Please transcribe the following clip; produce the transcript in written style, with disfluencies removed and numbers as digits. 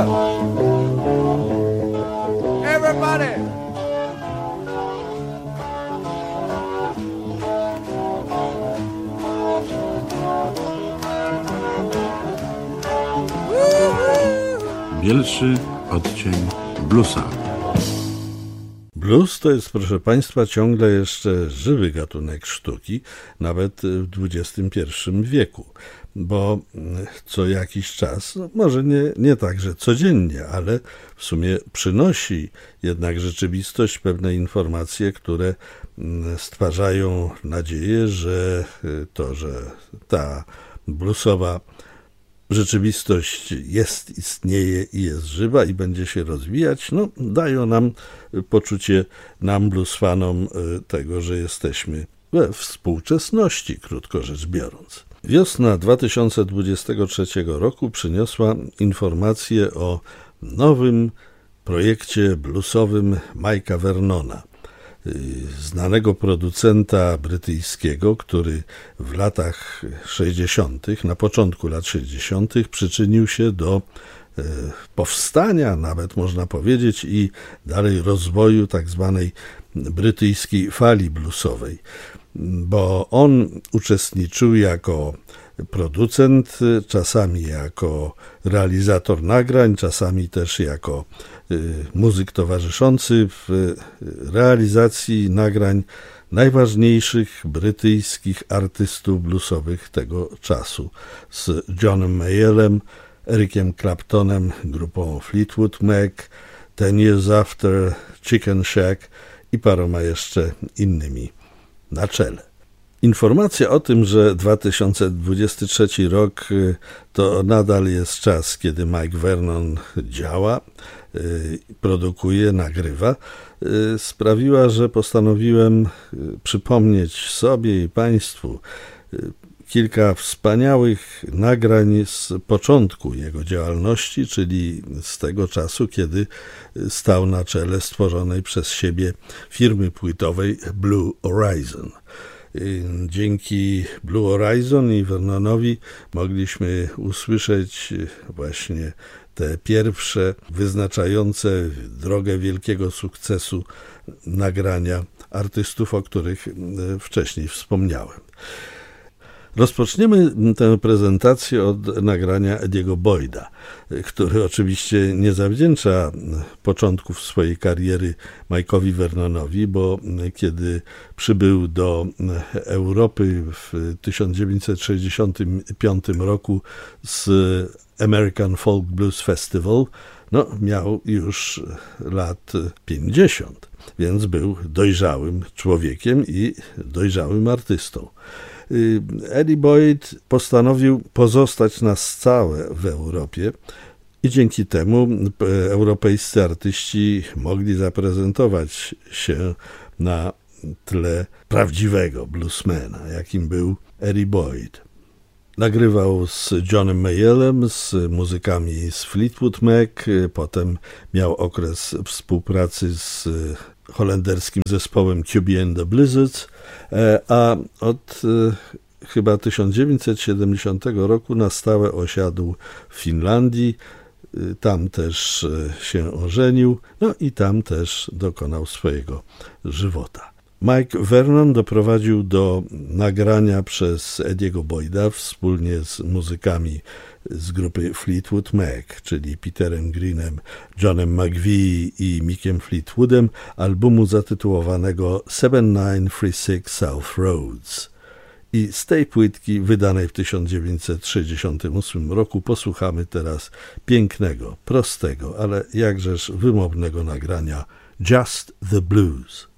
Everybody. Bielszy odcień bluesa. Blues to jest, proszę Państwa, ciągle jeszcze żywy gatunek sztuki, nawet w XXI wieku, bo co jakiś czas, może nie tak, że codziennie, ale w sumie przynosi jednak rzeczywistość pewne informacje, które stwarzają nadzieję, że ta bluesowa rzeczywistość istnieje i jest żywa i będzie się rozwijać, dają nam poczucie, nam blues fanom, tego, że jesteśmy we współczesności, krótko rzecz biorąc. Wiosna 2023 roku przyniosła informację o nowym projekcie bluesowym Mike'a Vernona, znanego producenta brytyjskiego, który w latach 60., na początku lat 60. przyczynił się do powstania, nawet można powiedzieć, i dalej rozwoju tak zwanej brytyjskiej fali bluesowej, bo on uczestniczył jako producent, czasami jako realizator nagrań, czasami też jako muzyk towarzyszący w realizacji nagrań najważniejszych brytyjskich artystów bluesowych tego czasu, z Johnem Mayallem, Ericiem Claptonem, grupą Fleetwood Mac, 10 Years After, Chicken Shack i paroma jeszcze innymi na czele. Informacja o tym, że 2023 rok to nadal jest czas, kiedy Mike Vernon działa, produkuje, nagrywa, sprawiła, że postanowiłem przypomnieć sobie i Państwu kilka wspaniałych nagrań z początku jego działalności, czyli z tego czasu, kiedy stał na czele stworzonej przez siebie firmy płytowej Blue Horizon. Dzięki Blue Horizon i Vernonowi mogliśmy usłyszeć właśnie te pierwsze, wyznaczające drogę wielkiego sukcesu nagrania artystów, o których wcześniej wspomniałem. Rozpoczniemy tę prezentację od nagrania Ediego Boyda, który oczywiście nie zawdzięcza początków swojej kariery Mike'owi Vernonowi, bo kiedy przybył do Europy w 1965 roku z American Folk Blues Festival, miał już lat 50, więc był dojrzałym człowiekiem i dojrzałym artystą. Eddie Boyd postanowił pozostać na stałe w Europie i dzięki temu europejscy artyści mogli zaprezentować się na tle prawdziwego bluesmana, jakim był Eddie Boyd. Nagrywał z Johnem Mayallem, z muzykami z Fleetwood Mac, potem miał okres współpracy z holenderskim zespołem QB and the Blizzards, a od chyba 1970 roku na stałe osiadł w Finlandii, tam też się ożenił, i tam też dokonał swojego żywota. Mike Vernon doprowadził do nagrania przez Ediego Boyda wspólnie z muzykami z grupy Fleetwood Mac, czyli Peterem Greenem, Johnem McVie i Mickiem Fleetwoodem, albumu zatytułowanego 7936 South Roads. I z tej płytki wydanej w 1968 roku posłuchamy teraz pięknego, prostego, ale jakżeż wymownego nagrania Just the Blues.